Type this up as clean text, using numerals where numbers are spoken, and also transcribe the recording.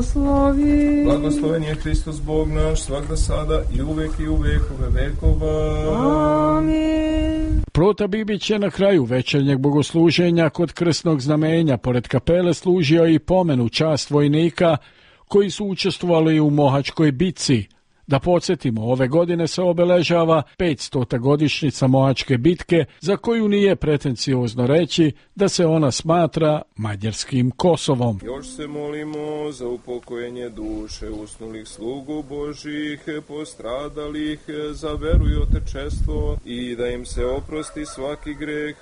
blagoslovi. Blagosloven je Hristos Bog naš, svagda sada i u vekove vekova. Amin. Prota Bibić je na kraju večernjeg bogosluženja kod krsnog znamenja pored kapele služio i pomen u čast vojnika koji su učestvovali u Mohačkoj bitci. Da podsjetimo, ove godine se obeležava 500. godišnjica Mohačke bitke, za koju nije pretenciozno reći da se ona smatra mađarskim Kosovom. Još se molimo za upokojenje duše usnulih slugu Božih, postradalih za veru i otečestvo, i da im se oprosti svaki greh